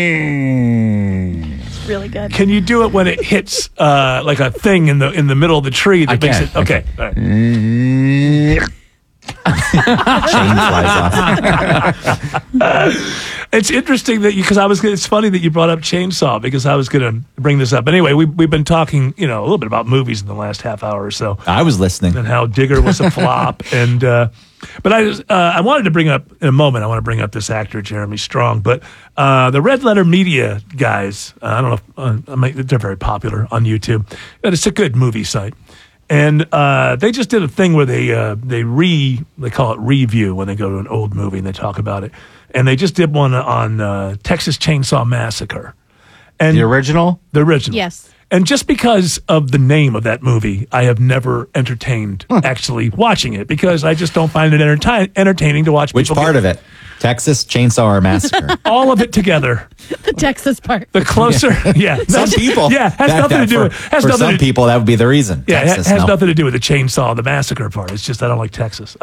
It's really good. Can you do it when it hits like a thing in the middle of the tree that makes it? Okay. All right. Chain flies off. It's interesting that it's funny that you brought up Chainsaw because I was going to bring this up. Anyway, we've been talking, a little bit about movies in the last half hour or so. I was listening. And how Digger was a flop. But I wanted to bring up in a moment. I want to bring up this actor Jeremy Strong. But the Red Letter Media guys, I don't know if they're very popular on YouTube. But it's a good movie site. And they just did a thing where they call it review when they go to an old movie and they talk about it. And they just did one on Texas Chainsaw Massacre. And the original? The original. Yes. And just because of the name of that movie, I have never entertained actually watching it because I just don't find it entertaining to watch. Which part of it? Texas Chainsaw Massacre. All of it together. The Texas part. The closer, Some people. has nothing to do with. For some people, that would be the reason. Yeah, Texas, it has nothing to do with the chainsaw, the massacre part. It's just I don't like Texas.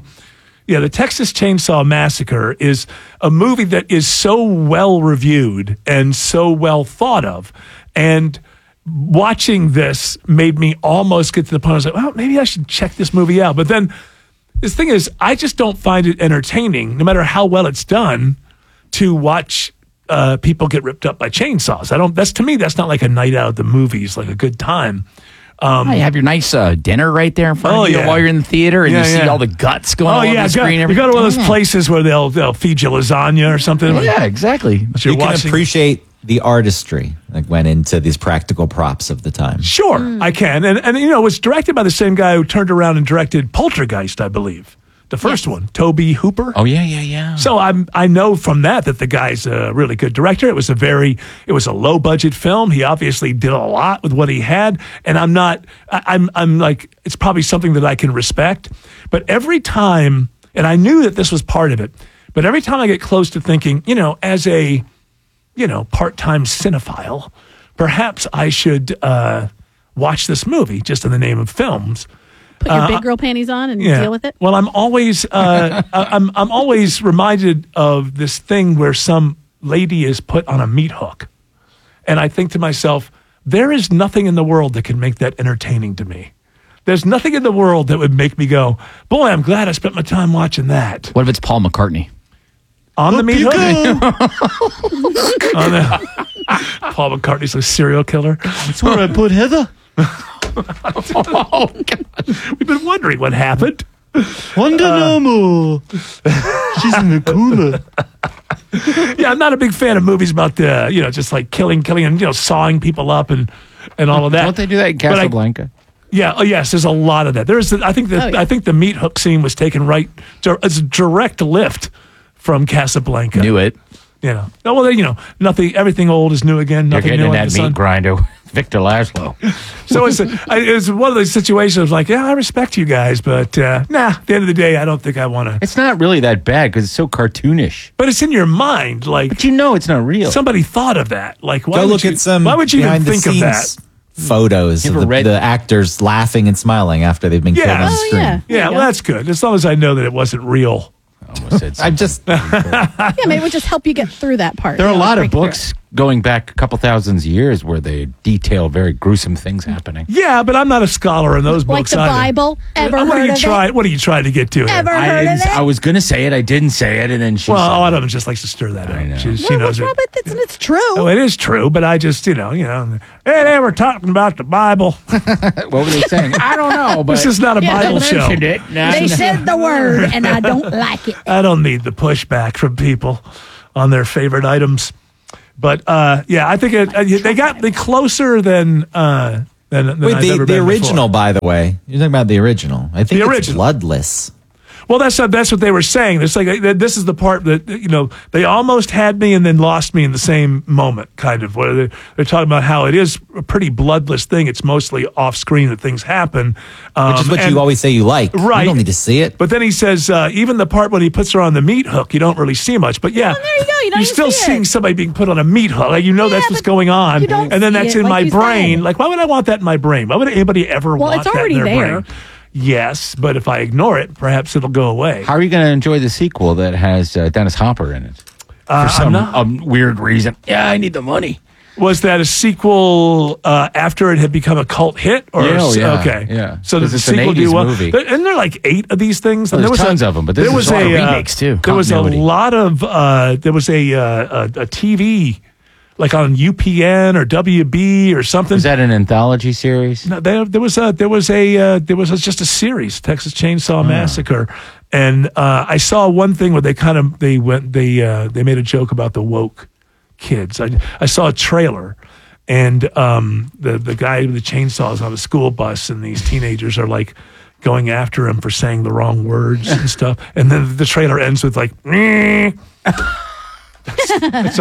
The Texas Chainsaw Massacre is a movie that is so well reviewed and so well thought of, and watching this made me almost get to the point I was like, well, maybe I should check this movie out. But then this thing is, I just don't find it entertaining, no matter how well it's done, to watch people get ripped up by chainsaws. To me, that's not like a night out at the movies, like a good time. You have your nice dinner right there in front of you while you're in the theater, and you see all the guts going on the screen. You go to one of those places where they'll feed you lasagna or something. Yeah, exactly. You can appreciate the artistry that went into these practical props of the time. Sure, I can. And it was directed by the same guy who turned around and directed Poltergeist, I believe. The first one, Toby Hooper. Oh, yeah. So I know from that the guy's a really good director. It was a low budget film. He obviously did a lot with what he had. And I'm like, it's probably something that I can respect. But every time, and I knew that this was part of it, but every time I get close to thinking, as a, part-time cinephile, perhaps I should watch this movie just in the name of films. Put your big girl panties on and deal with it. Well, I'm always I'm always reminded of this thing where some lady is put on a meat hook, and I think to myself, there is nothing in the world that can make that entertaining to me. There's nothing in the world that would make me go, boy, I'm glad I spent my time watching that. What if it's Paul McCartney? On the meat hook? Paul McCartney's a serial killer. That's where I put Heather. Oh, God. We've been wondering what happened. Wonder no more. She's in the cooler. Yeah, I'm not a big fan of movies about just like killing and sawing people up and all of that. Don't they do that in Casablanca? Yes, there's a lot of that. I think the meat hook scene was taken as a direct lift from Casablanca. Knew it. Nothing. Everything old is new again. You're Nothing getting new in under that the sun. meat grinder, Victor Laszlo. So it's one of those situations like, I respect you guys, but at the end of the day, I don't think I want to. It's not really that bad because it's so cartoonish. But it's in your mind, like. But it's not real. Somebody thought of that. Like, why Go would look you, at some why would you even think of that? Photos of the actors laughing and smiling after they've been killed on the screen. Yeah, well, that's good. As long as I know that it wasn't real. I'm just. Yeah, maybe it would just help you get through that part. There are a lot of books going back a couple thousand years where they detail very gruesome things happening. Yeah, but I'm not a scholar in those books like the either. Bible. Ever what heard are you of trying? it? What are you trying to get to? Ever heard of it? I was going to say it. I didn't say it, and then she. Well, Autumn just likes to stir that up. know. She Well, knows what's it. wrong with it? It's true. Oh, it is true, but I just, hey, they were talking about the Bible. What were they saying? I don't know, but This is not a Bible they show. mentioned it. No, They no. said the word, and I don't like it. I don't need the pushback from people on their favorite items. But I think they got the closer than I've ever the been original, before. by the way. You're talking about the original. I think The it's original. bloodless. Well, that's what they were saying. It's like this is the part that they almost had me and then lost me in the same moment, kind of. Where they're talking about how it is a pretty bloodless thing. It's mostly off screen that things happen, Which is what you always say you like. Right. You don't need to see it. But then he says even the part when he puts her on the meat hook, you don't really see much. But yeah, Well, there you go. You don't you're even still see seeing it. somebody being put on a meat hook. Like, that's what's but going on, you don't and then see that's it, in like my you brain. said. Like, why would I want that in my brain? Why would anybody ever want it's that already in their there. brain? Yes, but if I ignore it, perhaps it'll go away. How are you going to enjoy the sequel that has Dennis Hopper in it? for some weird reason. Yeah, I need the money. Was that a sequel after it had become a cult hit? Or okay, yeah. So does the it's an sequel 80s do well? movie. Isn't there like 8 of these things? Well, there's tons of them, but this is a lot of remakes too. There was a Continuity. lot of there was a TV like on UPN or WB or something. Is that an anthology series? No, there was just a series, Texas Chainsaw Massacre, and I saw one thing where they made a joke about the woke kids. I saw a trailer, and the guy with the chainsaw is on a school bus, and these teenagers are like going after him for saying the wrong words and stuff, and then the trailer ends with like. That's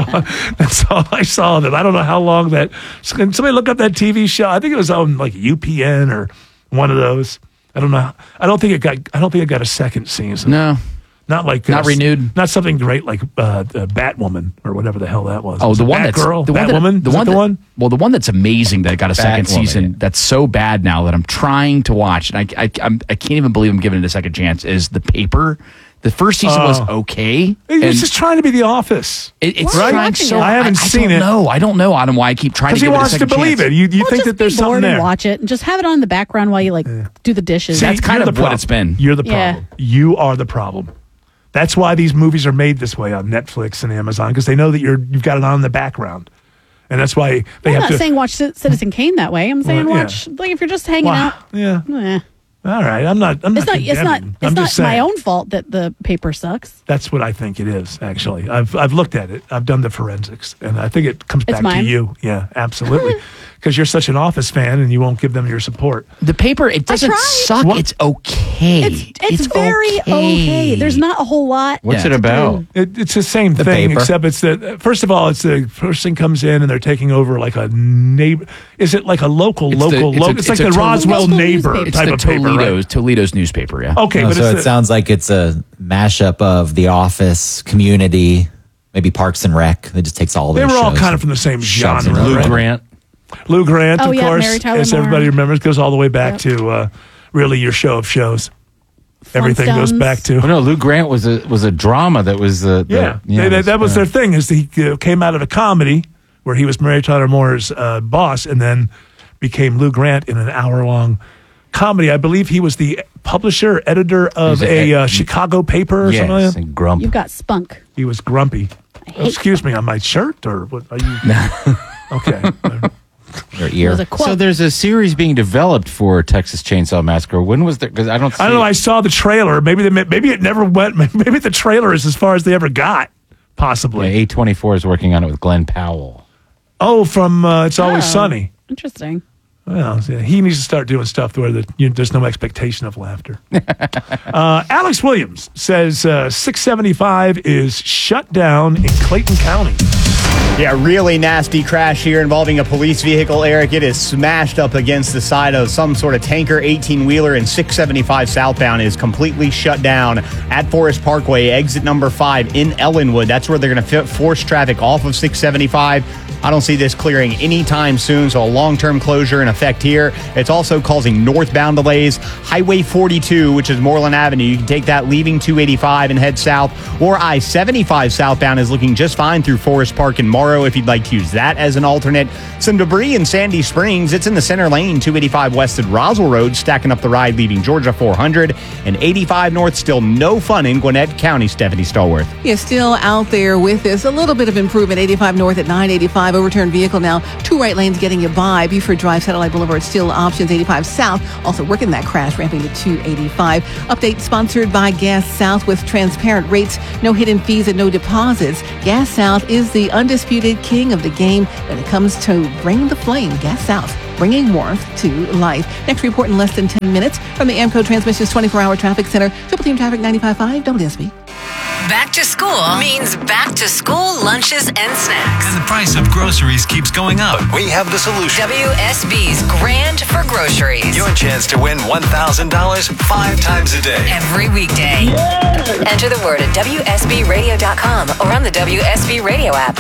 all I saw. That I don't know how long that. Can somebody look up that TV show? I think it was on like UPN or one of those. I don't know. I don't think it got a second season. No, not renewed. Not something great like Batwoman or whatever the hell that was. Oh, Was the it one that's Batgirl? the one Batwoman. that, the one. Well, the one that's amazing that got a second Batwoman, season. yeah. That's so bad now that I'm trying to watch, and I can't even believe I'm giving it a second chance. Is The Paper? The first season was okay. He's just trying to be The Office. It's Why are you trying watching so. it? I haven't seen it. I don't know, Adam, why I keep trying to Because give he it a wants to second believe chance. it. You think just that there's be something bored there. and watch it, and just have it on in the background while you do the dishes. That's kind You're of the what problem. it's been. You're the Yeah. problem. You are the problem. That's why these movies are made this way on Netflix and Amazon, because they know that you've got it on in the background, and that's why they I'm have not to. saying watch Citizen Kane that way. I'm saying Well, yeah. watch like if you're just hanging Wow. out. Yeah. eh. All right. I'm not. It's not. It's not. condemning. It's I'm not just saying. my own fault that The Paper sucks. That's what I think it is. Actually, I've looked at it. I've done the forensics, and I think it comes It's back mine. to you. Yeah, absolutely. Because you're such an Office fan, and you won't give them your support. The Paper, it doesn't tried. suck. What? It's okay. It's very okay. There's not a whole lot. What's Yeah. it about? It's the same thing, Paper. except it's first of all, it's the person comes in and they're taking over like a neighbor. Is it like a local? It's like It's a the Roswell local neighbor newspaper. It's type the of paper, right? Toledo's newspaper. Yeah. Okay, but so it's it sounds like it's a mashup of The Office, Community, maybe Parks and Rec. It just takes all they those were all shows kind of from the same shoves genre. it in. Lou right? Grant. Lou Grant, Oh, of yeah, course, Mary Tyler as Moore. everybody remembers, goes all the way back to really your show of shows. Everything goes Flintstones. back to. Well, no, Lou Grant was a drama that was That was their thing. Is he came out of a comedy where he was Mary Tyler Moore's boss, and then became Lou Grant in an hour-long comedy. I believe he was the publisher, editor of a Chicago paper or something like Yes, that. and Grump. You've got spunk. He was grumpy. hate Excuse me, on my shirt or what? Are you? Okay. Your It ear. was a quote. So there's a series being developed for Texas Chainsaw Massacre. When was there? Because I don't. See I don't know. I saw the trailer. Maybe it never went. Maybe the trailer is as far as they ever got. Possibly. Yeah, A24 is working on it with Glenn Powell. Oh, from It's Always Oh, Sunny. Interesting. Well, yeah, he needs to start doing stuff where there's no expectation of laughter. Alex Williams says 675 is shut down in Clayton County. Yeah, really nasty crash here involving a police vehicle, Eric. It is smashed up against the side of some sort of tanker, 18-wheeler, and 675 southbound is completely shut down at Forest Parkway, exit number 5 in Ellenwood. That's where they're going to force traffic off of 675. I don't see this clearing anytime soon, so a long-term closure in effect here. It's also causing northbound delays. Highway 42, which is Moreland Avenue, you can take that leaving 285 and head south, or I-75 southbound is looking just fine through Forest Park and Morrow if you'd like to use that as an alternate. Some debris in Sandy Springs. It's in the center lane, 285 west at Roswell Road, stacking up the ride leaving Georgia 400, and 85 north, still no fun in Gwinnett County. Stephanie Stallworth. Yeah, still out there with this. A little bit of improvement. 85 north at 985. Overturned vehicle now. 2 right lanes getting you by. Buford Drive, Satellite Boulevard, still options. 85 south. Also working that crash, ramping to 285. Update sponsored by Gas South with transparent rates, no hidden fees, and no deposits. Gas South is the undisputed king of the game when it comes to bringing the flame. Gas South, bringing warmth to life. Next report in less than 10 minutes from the AMCO Transmissions 24-hour traffic center. Triple Team Traffic 95.5 WSB. Back to school means back to school lunches and snacks. And the price of groceries keeps going up. We have the solution. WSB's Grand for Groceries. Your chance to win $1,000 5 times a day. Every weekday. Enter the word at WSBradio.com or on the WSB Radio app.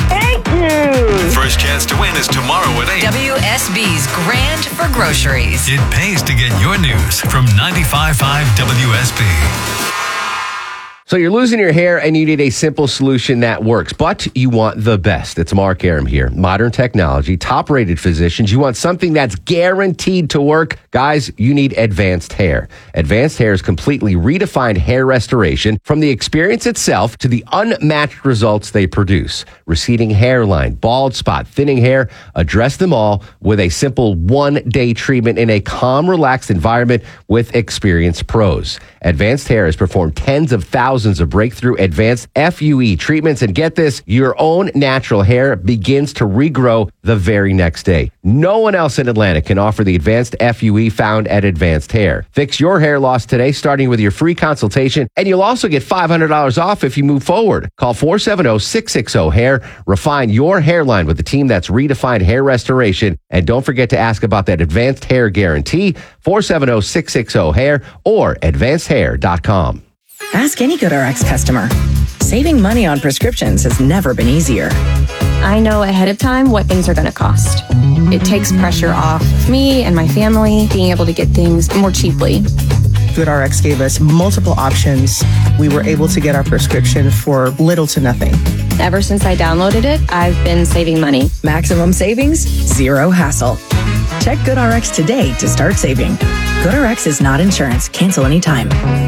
First chance to win is tomorrow at 8. WSB's Grand for Groceries. It pays to get your news from 95.5 WSB. So you're losing your hair and you need a simple solution that works, but you want the best. It's Mark Aram here. Modern technology, top-rated physicians. You want something that's guaranteed to work. Guys, you need Advanced Hair. Advanced Hair's completely redefined hair restoration, from the experience itself to the unmatched results they produce. Receding hairline, bald spot, thinning hair, address them all with a simple one-day treatment in a calm, relaxed environment with experienced pros. Advanced Hair has performed tens of thousands of breakthrough advanced FUE treatments, and get this, your own natural hair begins to regrow the very next day. No one else in Atlanta can offer the advanced FUE found at Advanced Hair. Fix your hair loss today, starting with your free consultation, and you'll also get $500 off if you move forward. Call 470-660-HAIR. Refine your hairline with the team that's redefined hair restoration, and don't forget to ask about that Advanced Hair Guarantee, 470-660-HAIR or advancedhair.com. Ask any GoodRx customer. Saving money on prescriptions has never been easier. I know ahead of time what things are going to cost. It takes pressure off me and my family being able to get things more cheaply. GoodRx gave us multiple options. We were able to get our prescription for little to nothing. Ever since I downloaded it, I've been saving money. Maximum savings, zero hassle. Check GoodRx today to start saving. GoodRx is not insurance. Cancel anytime.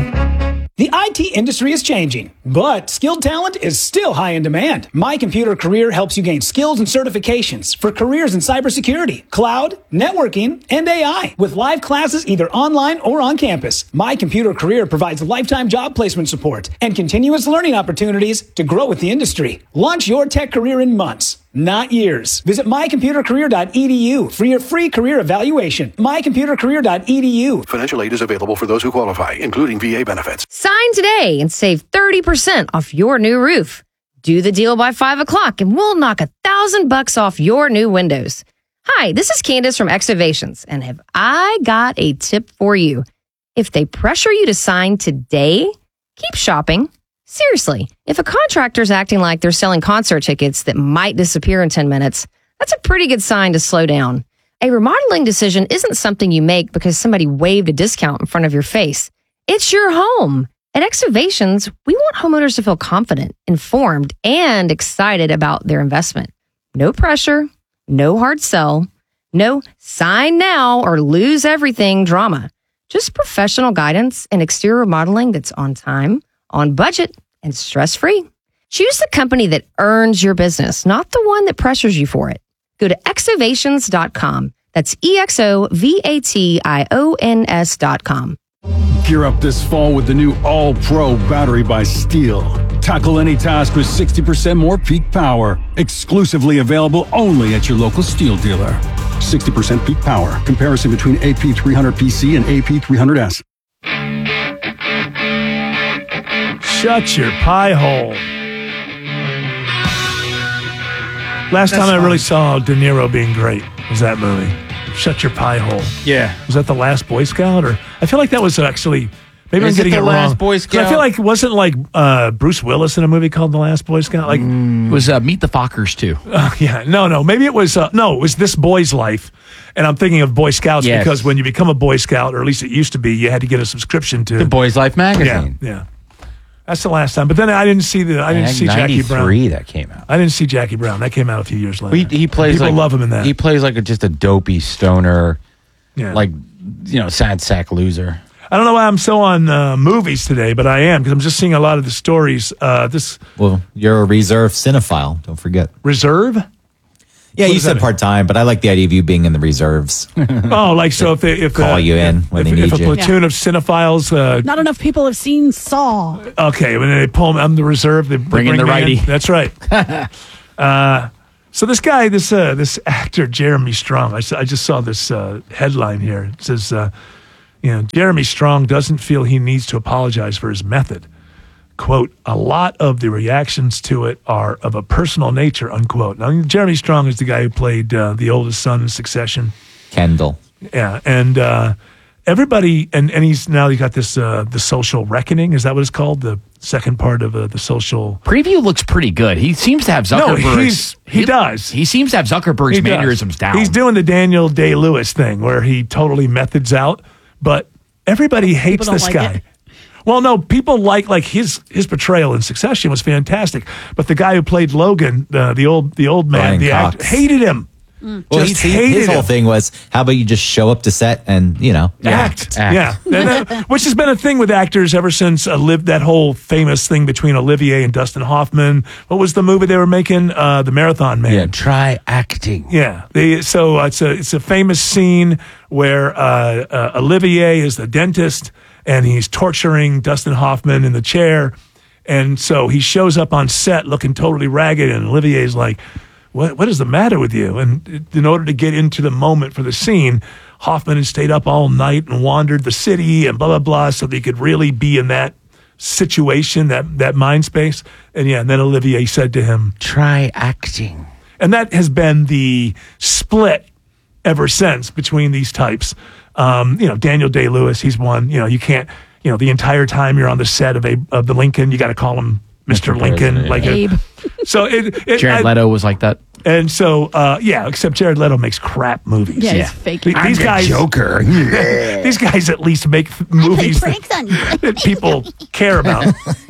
The IT industry is changing, but skilled talent is still high in demand. My Computer Career helps you gain skills and certifications for careers in cybersecurity, cloud, networking, and AI, with live classes either online or on campus. My Computer Career provides lifetime job placement support and continuous learning opportunities to grow with the industry. Launch your tech career in months, not years. Visit mycomputercareer.edu for your free career evaluation. mycomputercareer.edu. Financial aid is available for those who qualify, including VA benefits. Sign today and save 30% off your new roof. Do the deal by 5 o'clock and we'll knock $1,000 off your new windows. Hi, this is Candace from Excavations, and have I got a tip for you. If they pressure you to sign today, keep shopping. Seriously, if a contractor's acting like they're selling concert tickets that might disappear in 10 minutes, that's a pretty good sign to slow down. A remodeling decision isn't something you make because somebody waved a discount in front of your face. It's your home. At Excavations, we want homeowners to feel confident, informed, and excited about their investment. No pressure, no hard sell, no sign now or lose everything drama. Just professional guidance and exterior remodeling that's on time, on budget, and stress-free. Choose the company that earns your business, not the one that pressures you for it. Go to excavations.com. That's EXOVATIONS.com. Gear up this fall with the new All-Pro battery by Steel. Tackle any task with 60% more peak power. Exclusively available only at your local Steel dealer. 60% peak power. Comparison between AP300PC and AP300S. Shut your pie hole. Last time I really saw De Niro being great was that movie. Shut Your Pie Hole. Yeah. Was that The Last Boy Scout? Or I feel like that was actually, maybe I'm getting it wrong. Last Boy Scout? I feel like it wasn't like Bruce Willis in a movie called The Last Boy Scout. Like it was Meet the Fockers too. Yeah, no. Maybe it was it was This Boy's Life. And I'm thinking of Boy Scouts because when you become a Boy Scout, or at least it used to be, you had to get a subscription to The Boy's Life magazine. Yeah. That's the last time. But then I didn't see Jackie Brown. That came out. I didn't see Jackie Brown. That came out a few years later. He plays People like, love him in that. He plays like just a dopey stoner, Yeah. sad sack loser. I don't know why I'm so on movies today, but I am because I'm just seeing a lot of the stories. Well, you're a reserve cinephile. Don't forget. Reserve? Yeah, you said part-time, but I like the idea of you being in the reserves. Oh, like so if call you in when they need if a you. platoon of cinephiles. Not enough people have seen Saw. Okay, when they pull him, I'm the reserve. They Bring in the me righty. That's right. So this guy, this actor, Jeremy Strong. I just saw this headline here. It says, Jeremy Strong doesn't feel he needs to apologize for his method. Quote, a lot of the reactions to it are of a personal nature, unquote. Now, Jeremy Strong is the guy who played the oldest son in Succession. Kendall. Yeah, and everybody, and he's got this, The Social Reckoning. Is that what it's called? The second part of the social... Preview looks pretty good. He seems to have Zuckerberg's... No, he does. He seems to have Zuckerberg's mannerisms down. He's doing the Daniel Day-Lewis thing where he totally methods out, but everybody hates this guy. Well, no, people like his portrayal in Succession was fantastic, but the guy who played Logan, the old man, Brian the Cox. actor, hated him. Well, Just his hated whole him. thing was, how about you just show up to set and, Act. Yeah. Which has been a thing with actors ever since that whole famous thing between Olivier and Dustin Hoffman. What was the movie they were making? The Marathon Man. Yeah, try acting. Yeah. It's a famous scene where Olivier is the dentist and he's torturing Dustin Hoffman in the chair. And so he shows up on set looking totally ragged, and Olivier's like, what is the matter with you? And in order to get into the moment for the scene, Hoffman had stayed up all night and wandered the city and blah, blah, blah, so that he could really be in that situation, that mind space. And then Olivier said to him, try acting. And that has been the split ever since between these types. Daniel Day-Lewis, he's one. You can't, the entire time you're on the set of the Lincoln, you got to call him Mr. Lincoln. Abe. So Jared Leto was like that. And so, except Jared Leto makes crap movies. Yeah, he's fake. These guys, Joker. These guys at least make movies that people care about.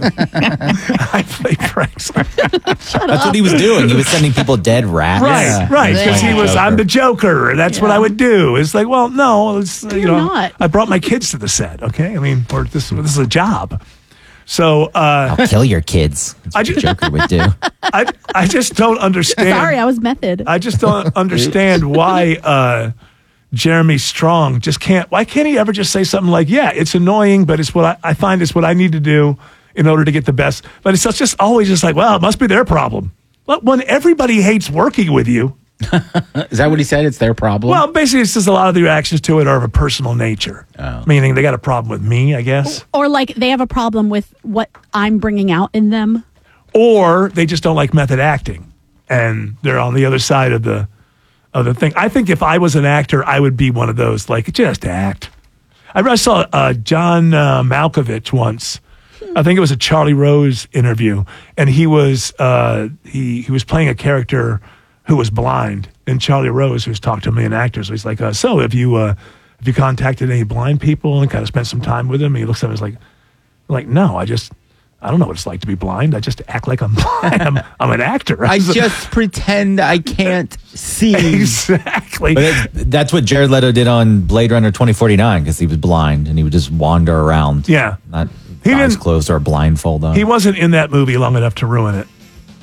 I play pranks. That's what he was doing. He was sending people dead rats. Right. Because I'm the Joker. That's what I would do. It's like, well, no, it's not. I brought my kids to the set. Okay, I mean, this is a job. So I'll kill your kids. That's what the Joker would do. I just don't understand. Sorry, I was method. I just don't understand why Jeremy Strong why can't he ever just say something like, yeah, it's annoying, but it's what I find it's what I need to do in order to get the best. But it's just always just like, well, it must be their problem. But when everybody hates working with you. Is that what he said? It's their problem? Well, basically, it's just a lot of the reactions to it are of a personal nature. Oh. Meaning they got a problem with me, I guess. Or like they have a problem with what I'm bringing out in them. Or they just don't like method acting. And they're on the other side of the thing. I think if I was an actor, I would be one of those, like, just act. I saw John Malkovich once. I think it was a Charlie Rose interview. And he was he was playing a character who was blind, and Charlie Rose, who's talked to a million actors, he's like, so have you contacted any blind people and kind of spent some time with them? And he looks at him and is like, no, I don't know what it's like to be blind. I just act like I'm blind. I'm an actor. I just pretend I can't see. Exactly. But that's what Jared Leto did on Blade Runner 2049, because he was blind and he would just wander around. Yeah. Not eyes closed or a blindfold on. He wasn't in that movie long enough to ruin it.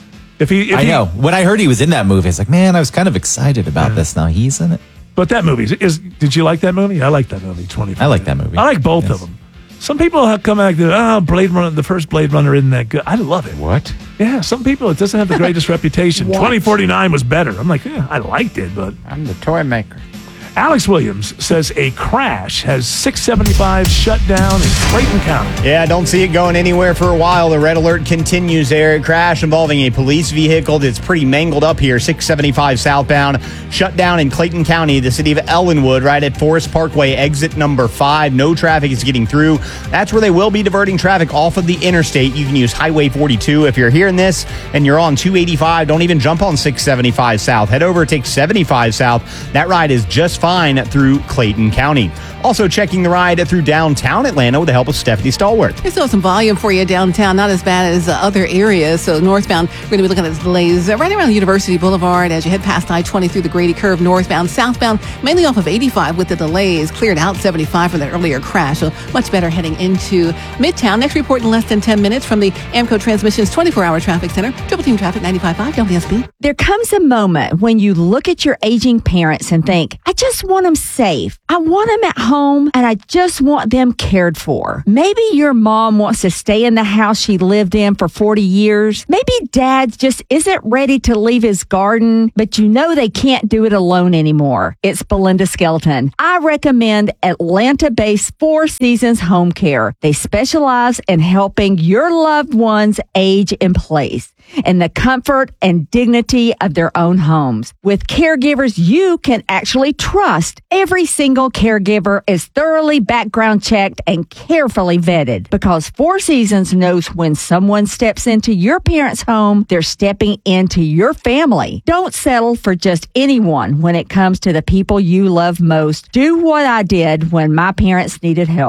I know. When I heard he was in that movie, I was like, man, I was kind of excited about this. Now he's in it. But that movie did you like that movie? I like that movie. 20. I like that movie. I like both of them. Some people have come back to Blade Runner. The first Blade Runner isn't that good. I love it. What? Yeah, some people it doesn't have the greatest reputation. 2049 was better. I'm like, yeah, I liked it, but I'm the toy maker. Alex Williams says a crash has 675 shut down in Clayton County. Yeah, don't see it going anywhere for a while. The red alert continues there. A crash involving a police vehicle that's pretty mangled up here. 675 southbound, shut down in Clayton County, the city of Ellenwood, right at Forest Parkway, exit number 5. No traffic is getting through. That's where they will be diverting traffic off of the interstate. You can use Highway 42. If you're hearing this and you're on 285, don't even jump on 675 south. Head over, take 75 south. That ride is just fine through Clayton County. Also checking the ride through downtown Atlanta with the help of Stephanie Stallworth. There's still some volume for you downtown, not as bad as other areas. So northbound, we're going to be looking at delays right around University Boulevard as you head past I-20 through the Grady Curve northbound. Southbound, mainly off of 85 with the delays. Cleared out 75 from that earlier crash. So much better heading into Midtown. Next report in less than 10 minutes from the Amco Transmissions 24-hour traffic center. Triple Team Traffic 95.5 WSB. There comes a moment when you look at your aging parents and think, I just want them safe. I want them at home, and I just want them cared for. Maybe your mom wants to stay in the house she lived in for 40 years. Maybe dad just isn't ready to leave his garden, but you know they can't do it alone anymore. It's Belinda Skelton. I recommend Atlanta-based Four Seasons Home Care. They specialize in helping your loved ones age in place in the comfort and dignity of their own homes. With caregivers you can actually trust, every single caregiver is thoroughly background checked and carefully vetted, because Four Seasons knows when someone steps into your parents' home, they're stepping into your family. Don't settle for just anyone when it comes to the people you love most. Do what I did when my parents needed help.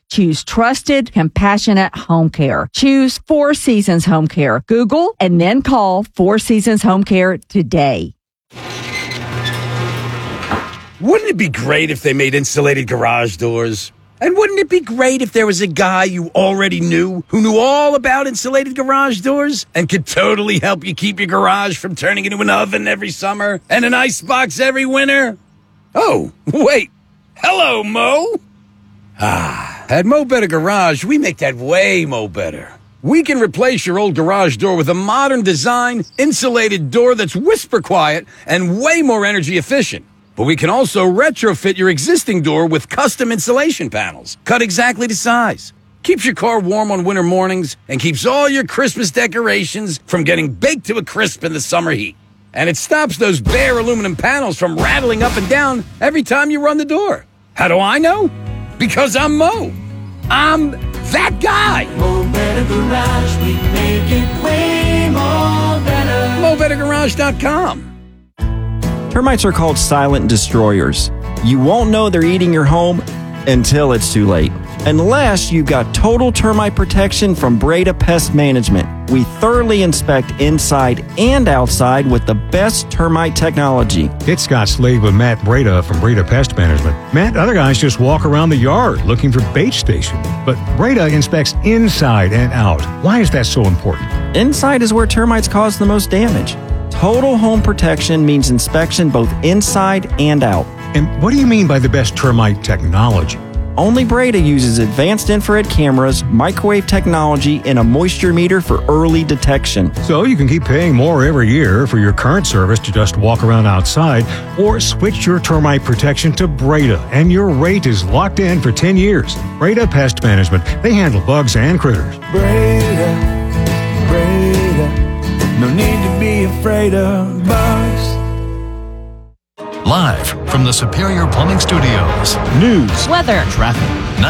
Choose trusted, compassionate home care. Choose Four Seasons Home Care. Google and then call Four Seasons Home Care today. Wouldn't it be great if they made insulated garage doors? And wouldn't it be great if there was a guy you already knew who knew all about insulated garage doors and could totally help you keep your garage from turning into an oven every summer and an icebox every winter? Oh, wait. Hello, Mo. At Mo Better Garage, we make that way Mo Better. We can replace your old garage door with a modern design, insulated door that's whisper quiet and way more energy efficient. But we can also retrofit your existing door with custom insulation panels, cut exactly to size. Keeps your car warm on winter mornings and keeps all your Christmas decorations from getting baked to a crisp in the summer heat. And it stops those bare aluminum panels from rattling up and down every time you run the door. How do I know? Because I'm Mo. I'm that guy. Mo Better Garage, we make it way more better. MoBetterGarage.com. Termites are called silent destroyers. You won't know they're eating your home until it's too late. Unless you've got total termite protection from Breda Pest Management. We thoroughly inspect inside and outside with the best termite technology. It's Scott Slade with Matt Breda from Breda Pest Management. Matt, other guys just walk around the yard looking for bait station. But Breda inspects inside and out. Why is that so important? Inside is where termites cause the most damage. Total home protection means inspection both inside and out. And what do you mean by the best termite technology? Only Breda uses advanced infrared cameras, microwave technology, and a moisture meter for early detection. So you can keep paying more every year for your current service to just walk around outside, or switch your termite protection to Breda, and your rate is locked in for 10 years. Breda Pest Management. They handle bugs and critters. Breda, no need to be afraid of bugs. Live from the Superior Plumbing Studios. News, weather, traffic.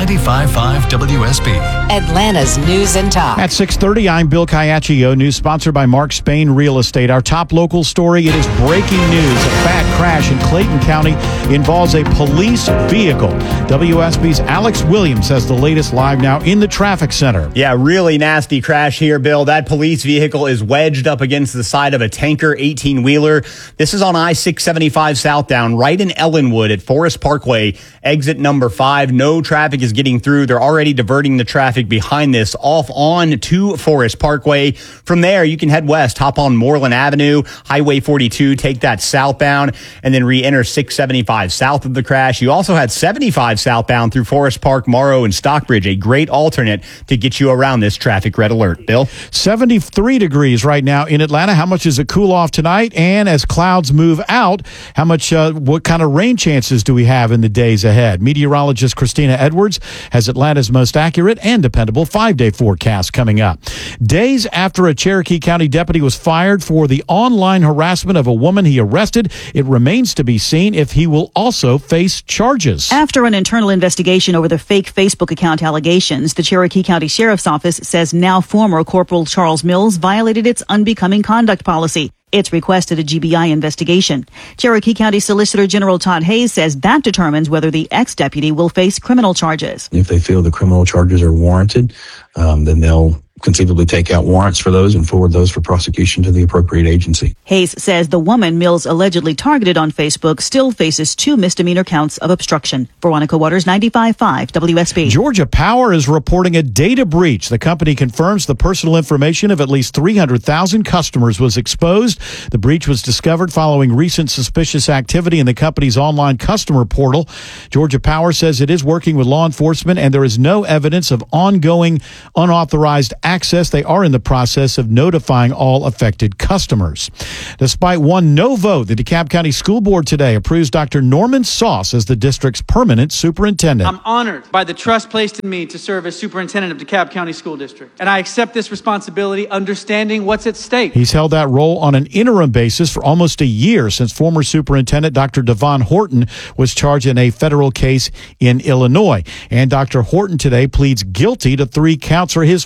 95.5 WSB. Atlanta's News and Talk. At 6:30, I'm Bill Caiaccio. News sponsored by Mark Spain Real Estate. Our top local story, it is breaking news. A bad crash in Clayton County involves a police vehicle. WSB's Alex Williams has the latest live now in the traffic center. Yeah, really nasty crash here, Bill. That police vehicle is wedged up against the side of a tanker 18-wheeler. This is on I-675 southbound, right in Ellenwood at Forest Parkway, exit number 5. No traffic is getting through. They're already diverting the traffic behind this off on to Forest Parkway. From there, you can head west, hop on Moreland Avenue, Highway 42, take that southbound, and then re-enter 675 south of the crash. You also had 75 southbound through Forest Park, Morrow, and Stockbridge, a great alternate to get you around this traffic red alert. Bill? 73 degrees right now in Atlanta. How much does it cool off tonight? And as clouds move out, how much, what kind of rain chances do we have in the days ahead? Meteorologist Christina Edwards has Atlanta's most accurate and dependable 5-day forecast coming up. Days after a Cherokee County deputy was fired for the online harassment of a woman he arrested, it remains to be seen if he will also face charges. After an internal investigation over the fake Facebook account allegations, the Cherokee County Sheriff's Office says now former Corporal Charles Mills violated its unbecoming conduct policy. It's requested a GBI investigation. Cherokee County Solicitor General Todd Hayes says that determines whether the ex-deputy will face criminal charges. If they feel the criminal charges are warranted, then they'll conceivably take out warrants for those and forward those for prosecution to the appropriate agency. Hayes says the woman Mills allegedly targeted on Facebook still faces 2 misdemeanor counts of obstruction. Veronica Waters, 95.5 WSB. Georgia Power is reporting a data breach. The company confirms the personal information of at least 300,000 customers was exposed. The breach was discovered following recent suspicious activity in the company's online customer portal. Georgia Power says it is working with law enforcement and there is no evidence of ongoing unauthorized access. They are in the process of notifying all affected customers. Despite one no vote, the DeKalb County School Board today approves Dr. Norman Sauce as the district's permanent superintendent. I'm honored by the trust placed in me to serve as superintendent of DeKalb County School District, and I accept this responsibility understanding what's at stake. He's held that role on an interim basis for almost a year since former superintendent Dr. Devon Horton was charged in a federal case in Illinois. And Dr. Horton today pleads guilty to 3 counts for his part in that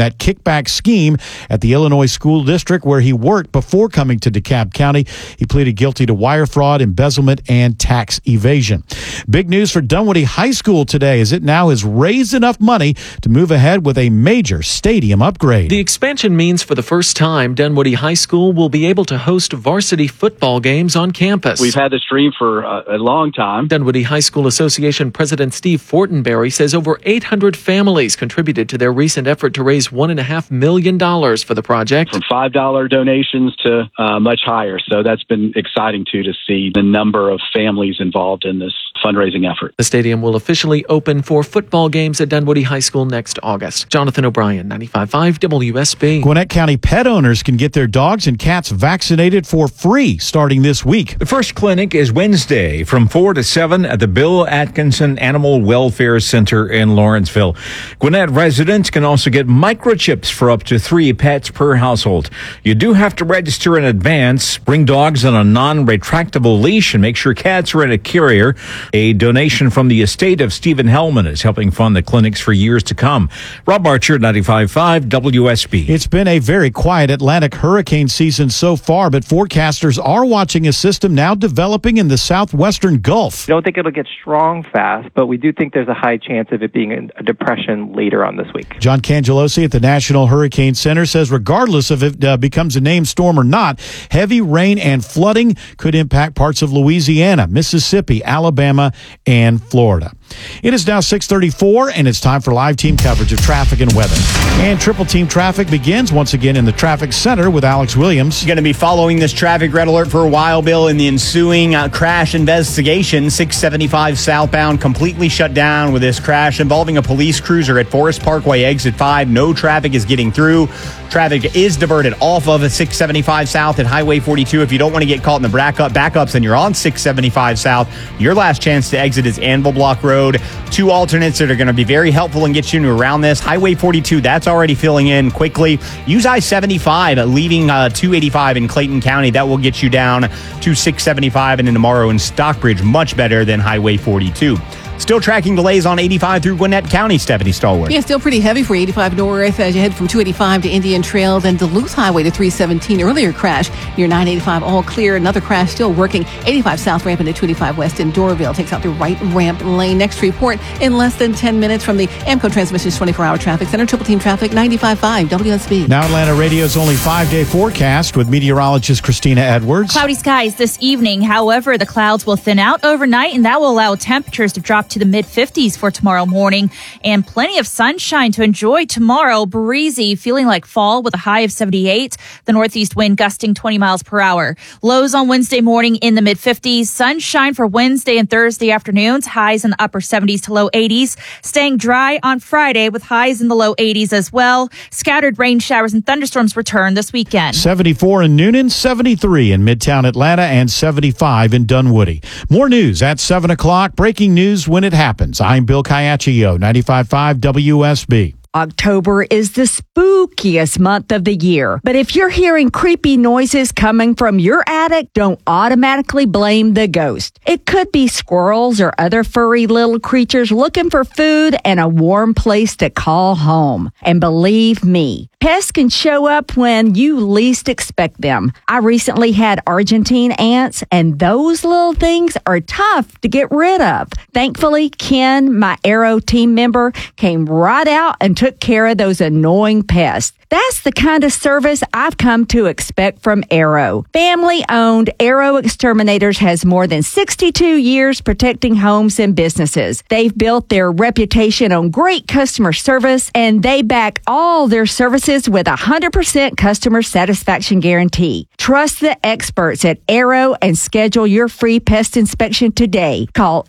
that kickback scheme at the Illinois School District where he worked before coming to DeKalb County. He pleaded guilty to wire fraud, embezzlement, and tax evasion. Big news for Dunwoody High School today, as it now has raised enough money to move ahead with a major stadium upgrade. The expansion means for the first time, Dunwoody High School will be able to host varsity football games on campus. We've had this dream for a long time. Dunwoody High School Association President Steve Fortenberry says over 800 families contributed to their recent effort to raise $1.5 million for the project. From $5 donations to much higher. So that's been exciting, too, to see the number of families involved in this fundraising effort. The stadium will officially open for football games at Dunwoody High School next August. Jonathan O'Brien, 95.5 WSB. Gwinnett County pet owners can get their dogs and cats vaccinated for free starting this week. The first clinic is Wednesday from 4 to 7 at the Bill Atkinson Animal Welfare Center in Lawrenceville. Gwinnett residents can also get microchips for up to 3 pets per household. You do have to register in advance. Bring dogs on a non-retractable leash and make sure cats are in a carrier. A donation from the estate of Stephen Hellman is helping fund the clinics for years to come. Rob Archer, 95.5 WSB. It's been a very quiet Atlantic hurricane season so far, but forecasters are watching a system now developing in the southwestern Gulf. I don't think it'll get strong fast, but we do think there's a high chance of it being a depression later on this week. John Cangelosi at the National Hurricane Center says regardless of if it becomes a named storm or not, heavy rain and flooding could impact parts of Louisiana, Mississippi, Alabama, and Florida. It is now 6:34, and it's time for live team coverage of traffic and weather. And Triple Team Traffic begins once again in the Traffic Center with Alex Williams. You're going to be following this traffic red alert for a while, Bill, in the ensuing crash investigation. 675 southbound completely shut down with this crash involving a police cruiser at Forest Parkway exit 5. No traffic is getting through. Traffic is diverted off of 675 south at Highway 42. If you don't want to get caught in the backups and you're on 675 south, your last chance to exit is Anvil Block Road. 2 alternates that are going to be very helpful and get you around this. Highway 42, that's already filling in quickly. Use I-75, leaving 285 in Clayton County. That will get you down to 675 and then tomorrow in Stockbridge, much better than Highway 42. Still tracking delays on 85 through Gwinnett County, Stephanie Stallworth. Yeah, still pretty heavy for 85 north as you head from 285 to Indian Trail, then Duluth Highway to 317. Earlier crash near 985, all clear. Another crash still working. 85 south ramp into 285 west in Doraville takes out the right ramp lane. Next report in less than 10 minutes from the AMCO Transmissions 24-hour traffic center. Triple Team Traffic, 95.5 WSB. Now Atlanta Radio's only 5-day forecast with meteorologist Christina Edwards. Cloudy skies this evening. However, the clouds will thin out overnight, and that will allow temperatures to drop to the mid-50s for tomorrow morning, and plenty of sunshine to enjoy tomorrow. Breezy, feeling like fall with a high of 78. The northeast wind gusting 20 miles per hour. Lows on Wednesday morning in the mid-50s. Sunshine for Wednesday and Thursday afternoons. Highs in the upper 70s to low 80s. Staying dry on Friday with highs in the low 80s as well. Scattered rain showers and thunderstorms return this weekend. 74 in Noonan, 73 in Midtown Atlanta, and 75 in Dunwoody. More news at 7 o'clock. Breaking news when it happens. I'm Bill Caiaccio, 95.5 WSB. October is the spookiest month of the year. But if you're hearing creepy noises coming from your attic, don't automatically blame the ghost. It could be squirrels or other furry little creatures looking for food and a warm place to call home. And believe me, pests can show up when you least expect them. I recently had Argentine ants, and those little things are tough to get rid of. Thankfully, Ken, my Arrow team member, came right out and took care of those annoying pests. That's the kind of service I've come to expect from Arrow. Family-owned Arrow Exterminators has more than 62 years protecting homes and businesses. They've built their reputation on great customer service, and they back all their services with a 100% customer satisfaction guarantee. Trust the experts at Arrow and schedule your free pest inspection today. Call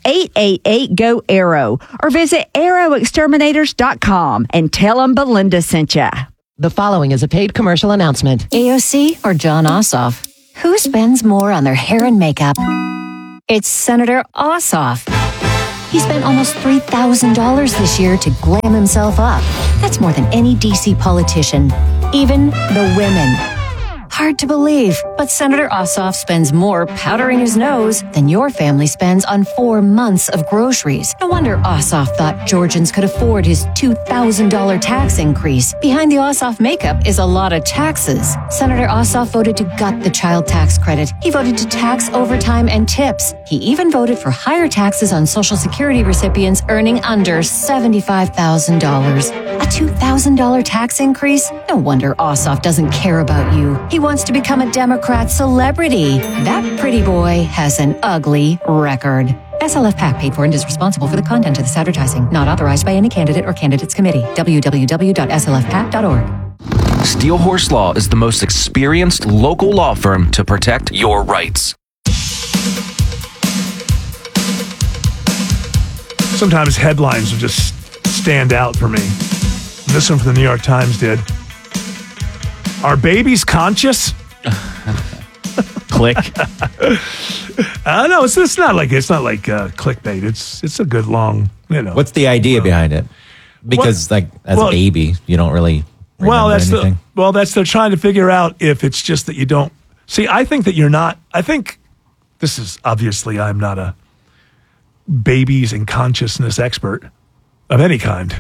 888-GO-ARROW or visit arrowexterminators.com and tell them Belinda sent ya. The following is a paid commercial announcement. AOC or John Ossoff? Who spends more on their hair and makeup? It's Senator Ossoff. He spent almost $3,000 this year to glam himself up. That's more than any DC politician, even the women. Hard to believe, but Senator Ossoff spends more powdering his nose than your family spends on 4 months of groceries. No wonder Ossoff thought Georgians could afford his $2,000 tax increase. Behind the Ossoff makeup is a lot of taxes. Senator Ossoff voted to gut the child tax credit. He voted to tax overtime and tips. He even voted for higher taxes on Social Security recipients earning under $75,000. A $2,000 tax increase? No wonder Ossoff doesn't care about you. He wants to become a Democrat celebrity. That pretty boy has an ugly record. SLF PAC paid for and is responsible for the content of this advertising. Not authorized by any candidate or candidates committee. www.slfpac.org. Steel Horse Law is the most experienced local law firm to protect your rights. Sometimes headlines will just stand out for me. This one from the New York Times did. Are babies conscious? Click. No, it's not like clickbait. It's a good long, What's the idea behind it? Because as a baby, you don't really remember anything. They're trying to figure out if it's just that you don't see. I think that you're not. I think this is obviously I'm not a babies and consciousness expert of any kind,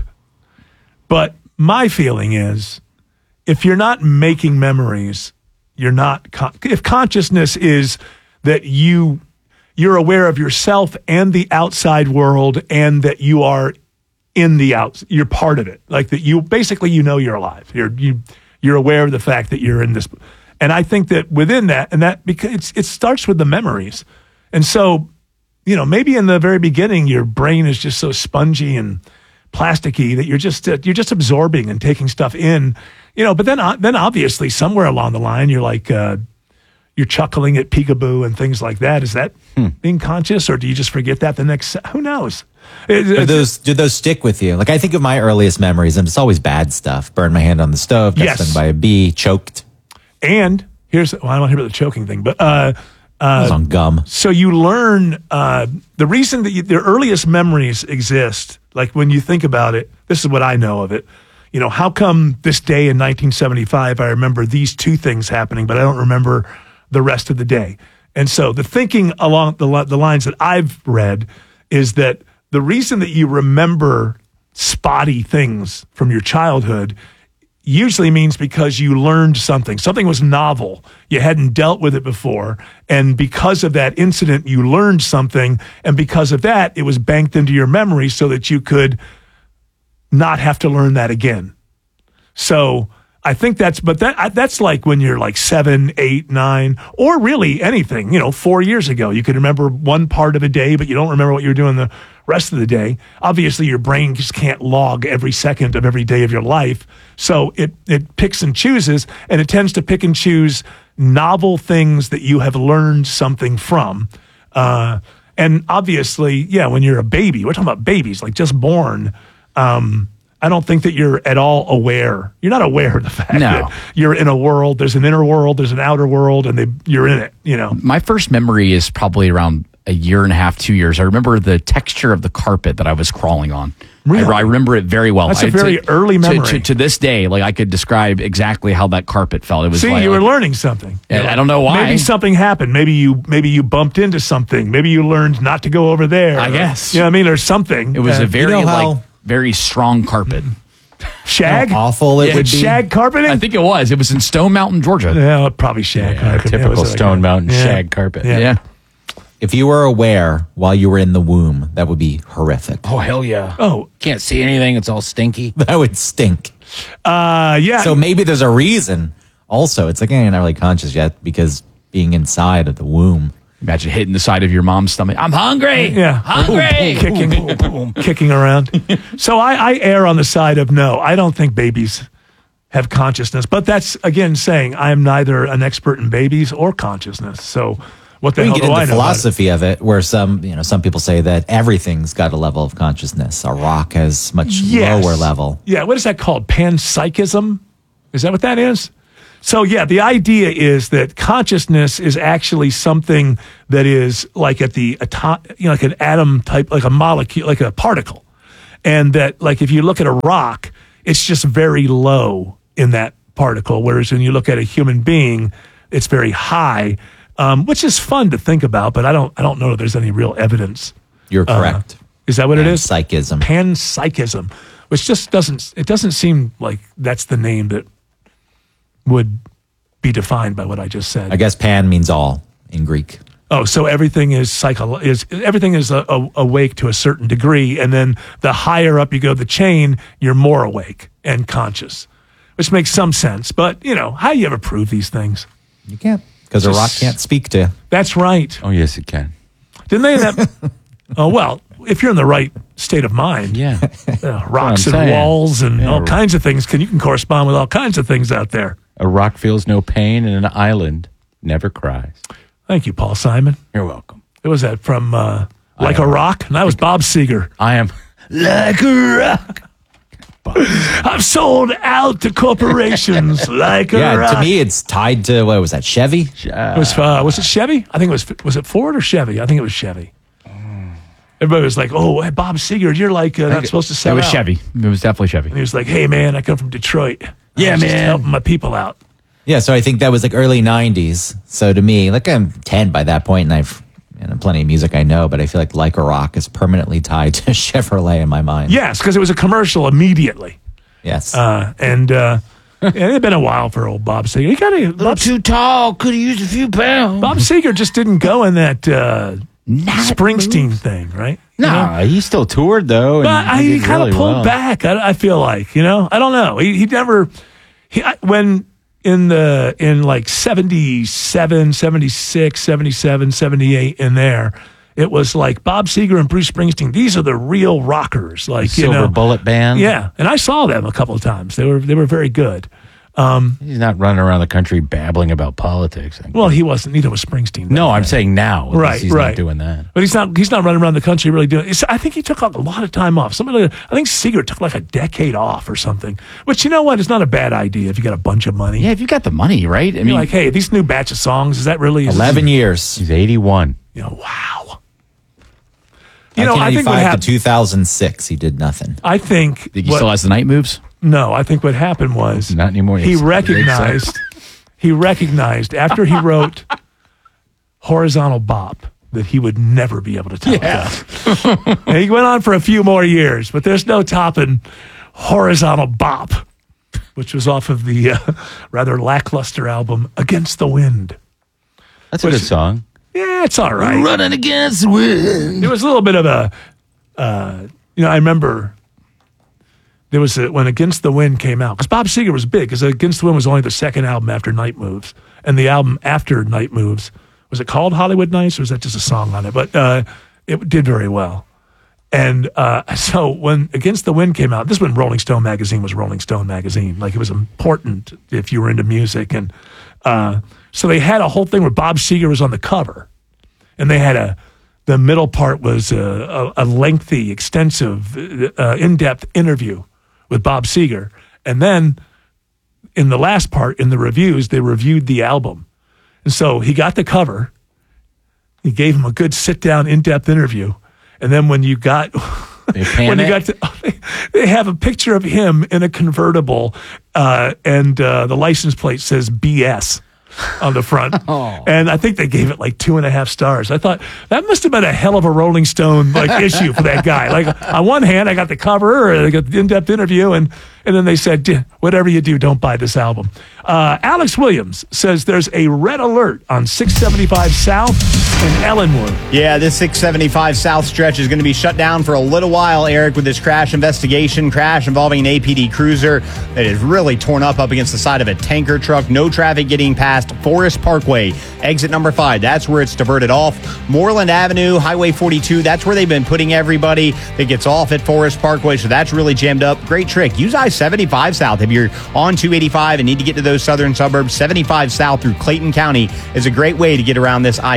but my feeling is if you're not making memories, you're not. If consciousness is that you're aware of yourself and the outside world, and that you are in the you're part of it. Like that you basically you're alive. You're aware of the fact that you're in this. And I think that within that, and that because it starts with the memories. And so, maybe in the very beginning your brain is just so spongy and plasticky that you're just absorbing and taking stuff in. But then obviously somewhere along the line you're like you're chuckling at peekaboo and things like that. Is that being conscious, or do you just forget that the next? Who knows? Do those stick with you? Like I think of my earliest memories, and it's always bad stuff. Burned my hand on the stove, got stung by a bee, choked. And I don't hear about the choking thing, but it was on gum. So you learn the reason that their earliest memories exist. Like when you think about it, this is what I know of it. How come this day in 1975 I remember these two things happening, but I don't remember the rest of the day? And so the thinking along the lines that I've read is that the reason that you remember spotty things from your childhood usually means because you learned something. Something was novel. You hadn't dealt with it before. And because of that incident, you learned something. And because of that, it was banked into your memory so that you could not have to learn that again. So I think that's like when you're like 7, 8, 9, or really anything, 4 years ago. You can remember one part of a day, but you don't remember what you were doing the rest of the day. Obviously, your brain just can't log every second of every day of your life. So it picks and chooses, and it tends to pick and choose novel things that you have learned something from. And obviously, when you're a baby, we're talking about babies, like just born, I don't think that you're at all aware. You're not aware of the fact that you're in a world. There's an inner world, there's an outer world, and you're in it, My first memory is probably around a year and a half, 2 years. I remember the texture of the carpet that I was crawling on. Really? I remember it very well. That's a very early memory. To this day, like I could describe exactly how that carpet felt. It was you were learning something. I don't know why. Maybe something happened. Maybe you bumped into something. Maybe you learned not to go over there. I guess. You know what I mean? Or something. It was a very very strong carpet. Shag? How awful it would be. Shag carpeting? I think it was. It was in Stone Mountain, Georgia. Yeah, probably shag carpet. Typical Stone Mountain shag carpet. Yeah. If you were aware while you were in the womb, that would be horrific. Oh, hell yeah. Oh. Can't see anything. It's all stinky. That would stink. Yeah. So maybe there's a reason. Also, it's like you're not really conscious yet because being inside of the womb. Imagine hitting the side of your mom's stomach. I'm hungry. Yeah. Hungry. Kicking around. So I err on the side of no. I don't think babies have consciousness. But that's, again, saying I'm neither an expert in babies or consciousness. So what the hell do I know? We get into the philosophy of it, where some people say that everything's got a level of consciousness. A rock has much lower level. Yeah. What is that called? Panpsychism? Is that what that is? So, the idea is that consciousness is actually something that is like at the like an atom type, like a molecule, like a particle. And that, like, if you look at a rock, it's just very low in that particle, whereas when you look at a human being, it's very high, which is fun to think about, but I don't know that there's any real evidence. You're correct. Is that what it is? Panpsychism. Panpsychism, which just doesn't seem like that's the name that would be defined by what I just said. I guess pan means all in Greek. Oh, so everything is awake to a certain degree, and then the higher up you go the chain, you're more awake and conscious, which makes some sense. But how do you ever prove these things? You can't, because a rock can't speak to. That's right. Oh, yes, it can. Didn't they? Oh, well, if you're in the right state of mind, yeah, rocks and walls and all kinds of things you can correspond with all kinds of things out there. A rock feels no pain, and an island never cries. Thank you, Paul Simon. You're welcome. It was that from Like a Rock, and that was Bob Seger. I am like a rock. I've sold out to corporations like a rock. Yeah, to me, it's tied to, what was that, Chevy? Was it Chevy? I think was it Ford or Chevy? I think it was Chevy. Everybody was like, "Oh, hey, Bob Seger, you're like not supposed to sell out." It was Chevy. It was definitely Chevy. And he was like, "Hey, man, I come from Detroit. Yeah, I was man, just helping my people out." Yeah, so I think that was like early 90s. So to me, like I'm 10 by that point, and I've plenty of music I know, but I feel like a Rock is permanently tied to Chevrolet in my mind. Yes, because it was a commercial immediately. Yes. And it had been a while for old Bob Seger. He got a little too tall, could have used a few pounds. Bob Seger just didn't go in that Springsteen thing, right? No, he still toured though. But he kind of pulled back. I feel like, I don't know. He never, when in like 77, 76, 77, 78 in there, it was like Bob Seger and Bruce Springsteen. These are the real rockers. Like, Silver Bullet Band. Yeah. And I saw them a couple of times. They were very good. He's not running around the country babbling about politics. Well, he wasn't. Neither was Springsteen. No, I'm saying now. Right, he's not doing that. But he's not running around the country really doing it. I think he took a lot of time off. I think Seger took like a decade off or something. Which, you know what? It's not a bad idea if you got a bunch of money. Yeah, if you got the money, right? I mean, like, hey, these new batch of songs, is that really 11 years? He's 81. Wow. 1995 to 2006, he did nothing. I think. Did he still has the night moves? No, I think what happened was not anymore. He recognized after he wrote Horizontal Bop that he would never be able to top that. And he went on for a few more years, but there's no topping Horizontal Bop, which was off of the rather lackluster album Against the Wind. That's a good song. Yeah, it's all right. Running against the wind. It was a little bit of a, I remember there was when Against the Wind came out, because Bob Seger was big, because Against the Wind was only the second album after Night Moves. And the album after Night Moves, was it called Hollywood Nights, or was that just a song on it? But it did very well. And so when Against the Wind came out, this is when Rolling Stone magazine was Rolling Stone magazine. Like, it was important if you were into music. And so they had a whole thing where Bob Seger was on the cover. And they had the middle part was a lengthy, extensive, in-depth interview with Bob Seger. And then in the last part, in the reviews, they reviewed the album. And so he got the cover. He gave him a good sit-down, in-depth interview. And then when you got they have a picture of him in a convertible, and the license plate says BS on the front. And I think they gave it like 2.5 stars. I thought that must have been a hell of a Rolling Stone issue for that guy. Like, on one hand, I got the cover, I got the in-depth interview, and then they said, whatever you do, don't buy this album. Alex Williams says there's a red alert on 675 South in Ellenwood. Yeah, this 675 South stretch is going to be shut down for a little while, Eric, with this crash investigation. Crash involving an APD cruiser that is really torn up against the side of a tanker truck. No traffic getting past Forest Parkway, exit number 5. That's where it's diverted off. Moreland Avenue, Highway 42. That's where they've been putting everybody that gets off at Forest Parkway. So that's really jammed up. Great trick. Use I-75 South if you're on 285 and need to get to those southern suburbs. 75 South through Clayton County is a great way to get around this I-675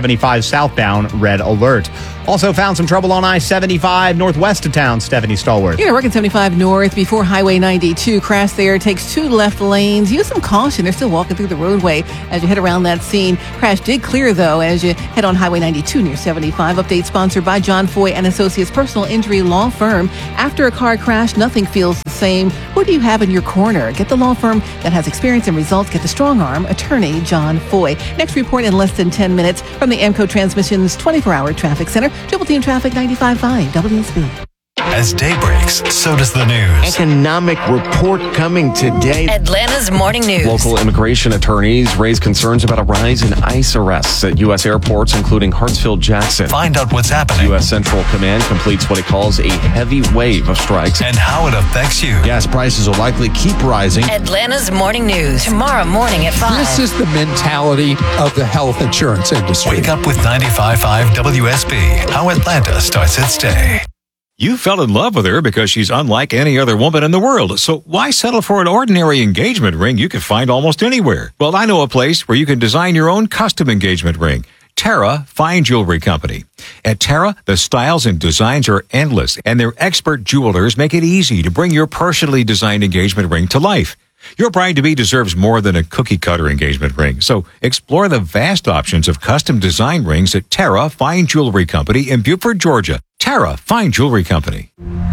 675 southbound, red alert. Also found some trouble on I-75 northwest of town, Stephanie Stallworth. Yeah, working 75 north before Highway 92. Crash there takes 2 left lanes. Use some caution. They're still walking through the roadway as you head around that scene. Crash did clear, though, as you head on Highway 92 near 75. Update sponsored by John Foy and Associates Personal Injury Law Firm. After a car crash, nothing feels the same. Who do you have in your corner? Get the law firm that has experience and results. Get the strong arm attorney, John Foy. Next report in less than 10 minutes from the AMCO Transmission's 24-hour traffic center. Triple Team Traffic 95.5 WSB. As day breaks, so does the news. Economic report coming today. Atlanta's morning news. Local immigration attorneys raise concerns about a rise in ICE arrests at U.S. airports, including Hartsfield-Jackson. Find out what's happening. U.S. Central Command completes what it calls a heavy wave of strikes. And how it affects you. Gas prices will likely keep rising. Atlanta's morning news. Tomorrow morning at 5. This is the mentality of the health insurance industry. Wake up with 95.5 WSB. How Atlanta starts its day. You fell in love with her because she's unlike any other woman in the world. So why settle for an ordinary engagement ring you can find almost anywhere? Well, I know a place where you can design your own custom engagement ring. Terra Fine Jewelry Company. At Terra, the styles and designs are endless, and their expert jewelers make it easy to bring your personally designed engagement ring to life. Your bride-to-be deserves more than a cookie-cutter engagement ring, so explore the vast options of custom design rings at Terra Fine Jewelry Company in Beaufort, Georgia. Terra Fine Jewelry Company.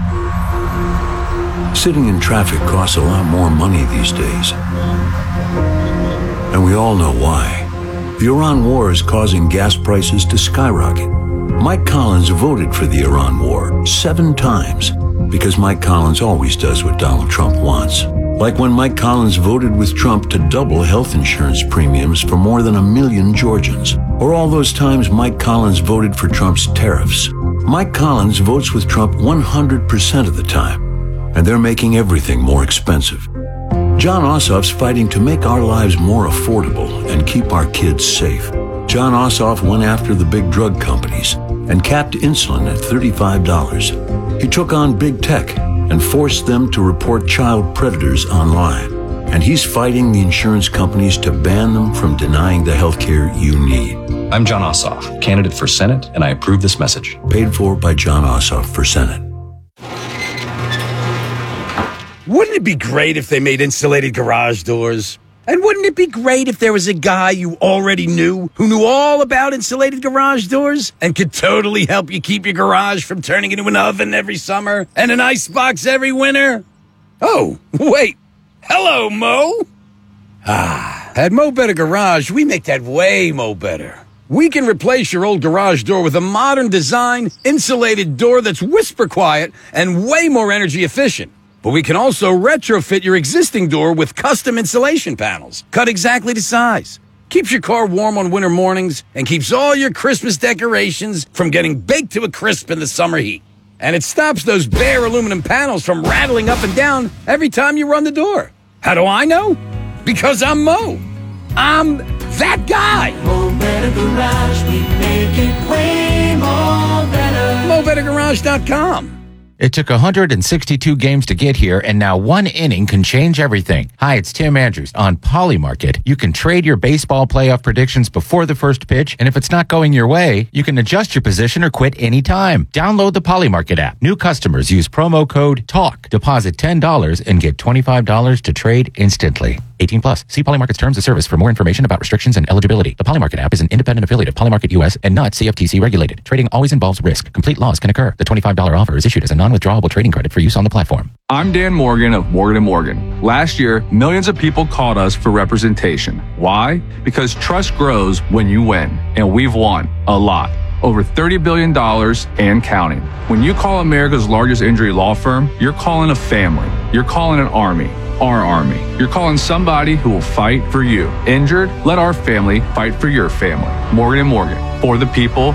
Sitting in traffic costs a lot more money these days. And we all know why. The Iran war is causing gas prices to skyrocket. Mike Collins voted for the Iran war 7 times because Mike Collins always does what Donald Trump wants. Like when Mike Collins voted with Trump to double health insurance premiums for more than 1 million Georgians. Or all those times Mike Collins voted for Trump's tariffs. Mike Collins votes with Trump 100% of the time, and they're making everything more expensive. John Ossoff's fighting to make our lives more affordable and keep our kids safe. John Ossoff went after the big drug companies and capped insulin at $35. He took on big tech and forced them to report child predators online. And he's fighting the insurance companies to ban them from denying the health care you need. I'm John Ossoff, candidate for Senate, and I approve this message. Paid for by John Ossoff for Senate. Wouldn't it be great if they made insulated garage doors? And wouldn't it be great if there was a guy you already knew who knew all about insulated garage doors and could totally help you keep your garage from turning into an oven every summer and an icebox every winter? Oh, wait. Hello, Mo. At Mo Better Garage, we make that way Mo Better. We can replace your old garage door with a modern design, insulated door that's whisper quiet and way more energy efficient. But we can also retrofit your existing door with custom insulation panels, cut exactly to size. Keeps your car warm on winter mornings and keeps all your Christmas decorations from getting baked to a crisp in the summer heat. And it stops those bare aluminum panels from rattling up and down every time you run the door. How do I know? Because I'm Mo. I'm that guy. Mo Better Garage, we make it way more better. MoBetterGarage.com. It took 162 games to get here, and now one inning can change everything. Hi, it's Tim Andrews. On Polymarket, you can trade your baseball playoff predictions before the first pitch, and if it's not going your way, you can adjust your position or quit anytime. Download the Polymarket app. New customers use promo code TALK. Deposit $10 and get $25 to trade instantly. 18 plus. See Polymarket's terms of service for more information about restrictions and eligibility. The Polymarket app is an independent affiliate of Polymarket US and not CFTC regulated. Trading always involves risk. Complete loss can occur. The $25 offer is issued as a non-withdrawable trading credit for use on the platform. I'm Dan Morgan of Morgan & Morgan. Last year, millions of people called us for representation. Why? Because trust grows when you win, and we've won a lot. Over $30 billion and counting. When you call America's largest injury law firm, you're calling a family. You're calling an army. Our army. You're calling somebody who will fight for you. Injured? Let our family fight for your family. Morgan & Morgan.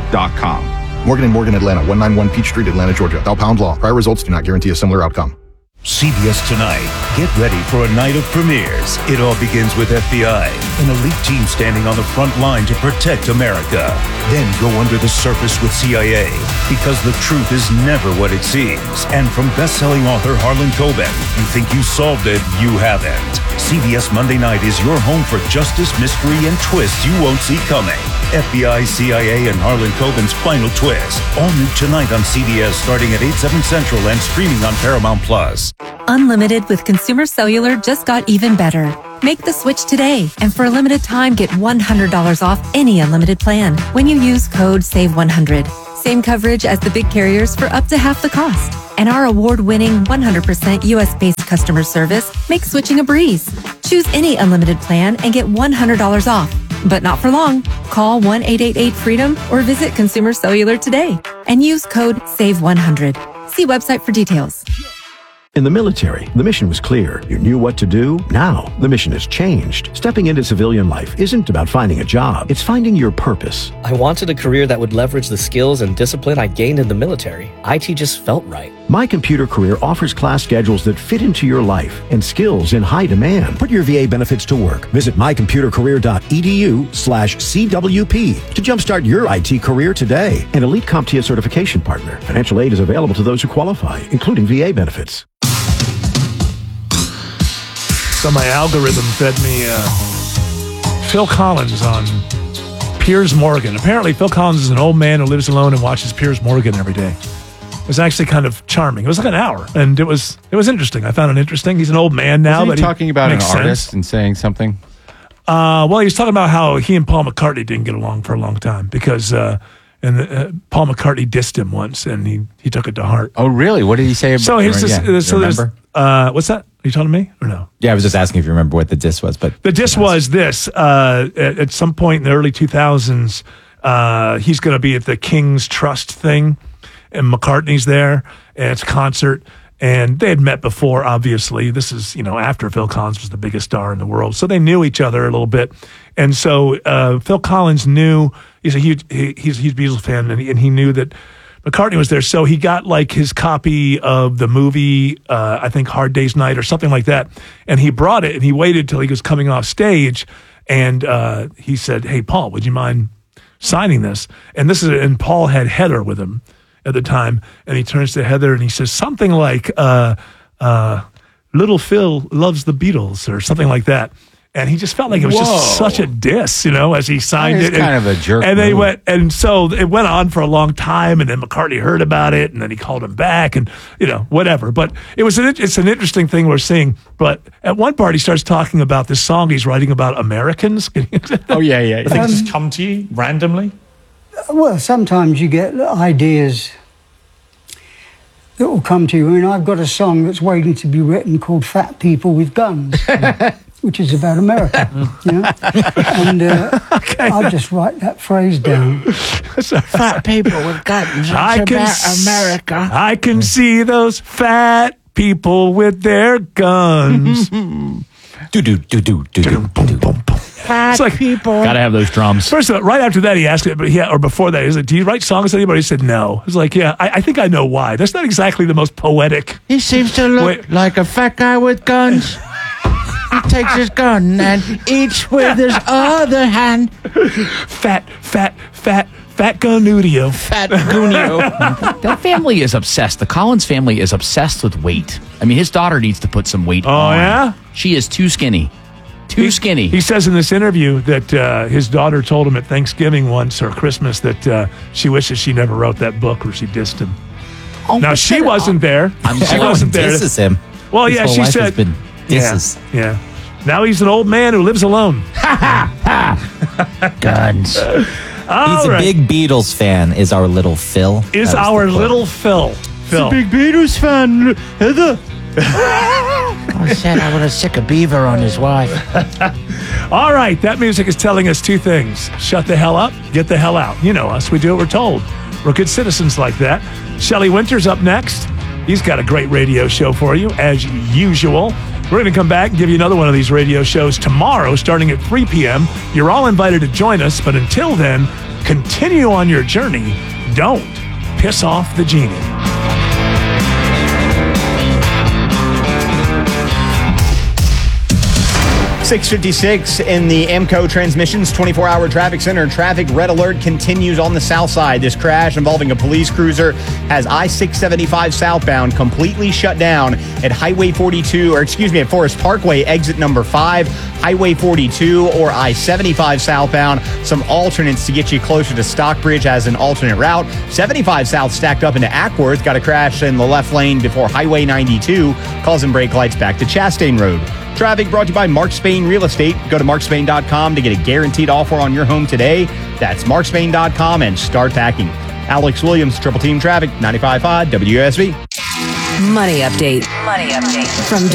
ForThePeople.com. Morgan & Morgan, Atlanta, 191 Peach Street, Atlanta, Georgia. Thou Pound Law. Prior results do not guarantee a similar outcome. CBS Tonight. Get ready for a night of premieres. It all begins with FBI, an elite team standing on the front line to protect America. Then go under the surface with CIA, because the truth is never what it seems. And from best-selling author Harlan Coben, you think you solved it, you haven't. CBS Monday Night is your home for justice, mystery, and twists you won't see coming. FBI, CIA, and Harlan Coben's final twist. All new tonight on CBS starting at 8/7 Central and streaming on Paramount+. Unlimited with Consumer Cellular just got even better. Make the switch today, and for a limited time, get $100 off any unlimited plan when you use code SAVE100. Same coverage as the big carriers for up to half the cost. And our award-winning 100% US-based customer service makes switching a breeze. Choose any unlimited plan and get $100 off. But not for long. Call 1-888-FREEDOM or visit Consumer Cellular today and use code SAVE100. See website for details. In the military, the mission was clear. You knew what to do. Now, the mission has changed. Stepping into civilian life isn't about finding a job. It's finding your purpose. I wanted a career that would leverage the skills and discipline I gained in the military. IT just felt right. My Computer Career offers class schedules that fit into your life and skills in high demand. Put your VA benefits to work. Visit mycomputercareer.edu/CWP to jumpstart your IT career today. An elite CompTIA certification partner. Financial aid is available to those who qualify, including VA benefits. So my algorithm fed me Phil Collins on Piers Morgan. Apparently, Phil Collins is an old man who lives alone and watches Piers Morgan every day. It was actually kind of charming. It was like an hour, and it was interesting. I found it interesting. He's an old man now, Wasn't he but talking about an makes artist sense. and saying something. Well, he was talking about how he and Paul McCartney didn't get along for a long time because Paul McCartney dissed him once, and he took it to heart. Oh, really? What did he say about? So here's this. Yeah, So there's remember? what's that? Are you talking to me or no? Yeah, I was just asking if you remember what the diss was, but The diss was this. At some point in the early 2000s, he's going to be at the King's Trust thing, and McCartney's there, and it's a concert. And they had met before, obviously. This is, after Phil Collins was the biggest star in the world. So they knew each other a little bit. And so Phil Collins knew, he's a huge Beatles fan, and he knew that McCartney was there. So he got like his copy of the movie, I think Hard Day's Night or something like that. And he brought it, and he waited till he was coming off stage. And he said, "Hey, Paul, would you mind signing this?" And Paul had Heather with him at the time, and he turns to Heather and he says something like, "Little Phil loves the Beatles," or something like that. And he just felt like it was just such a diss, as he signed it. Kind of a jerk. And they move. went, and so it went on for a long time, and then McCartney heard about it, and then he called him back, and whatever. But it's an interesting thing we're seeing. But at one part, he starts talking about this song he's writing about Americans. Oh yeah. Things just come to you randomly? Well, sometimes you get ideas that will come to you. I mean, I've got a song that's waiting to be written called Fat People with Guns, which is about America, And I just write that phrase down. Fat people with guns. America. I can see those fat people with their guns. Fat people. Gotta have those drums. First of all, right after that, he asked it, or before that, he's like, "Do you write songs?" Anybody? He said, "No." I was like, "Yeah, I think I know why. That's not exactly the most poetic." He seems to look like a fat guy with guns. He takes his gun and eats with his other hand. Fat Gunnudio. Fat Gunio. That family is obsessed. The Collins family is obsessed with weight. I mean, his daughter needs to put some weight on. Oh, yeah? She is too skinny. Skinny. He says in this interview that his daughter told him at Thanksgiving once or Christmas that she wishes she never wrote that book where she dissed him. Now, she wasn't there. She wasn't there. Disses him. Well, His yeah, whole she life said. has been disses. Yeah. Now he's an old man who lives alone. Guns. He's a big Beatles fan, is our little Phil. Is our little Phil. He's a big Beatles fan, Heather. I said I would have sick a beaver on his wife. All right, that music is telling us two things. Shut the hell up, get the hell out. You know us, we do what we're told. We're good citizens like that. Shelley Winters up next. He's got a great radio show for you, as usual. We're going to come back and give you another one of these radio shows tomorrow, starting at 3 p.m. You're all invited to join us, but until then, continue on your journey. Don't piss off the genie. 6:56 in the AMCO Transmissions 24-hour traffic center. Traffic red alert continues on the south side. This crash involving a police cruiser has I-675 southbound completely shut down at Highway 42, at Forest Parkway, exit number 5, Highway 42 or I-75 southbound. Some alternates to get you closer to Stockbridge as an alternate route. 75 south stacked up into Ackworth. Got a crash in the left lane before Highway 92, causing brake lights back to Chastain Road. Traffic brought to you by Mark Spain Real Estate. Go to markspain.com to get a guaranteed offer on your home today. That's markspain.com and start packing. Alex Williams, Triple Team Traffic, 95.5 WSB. Money update. From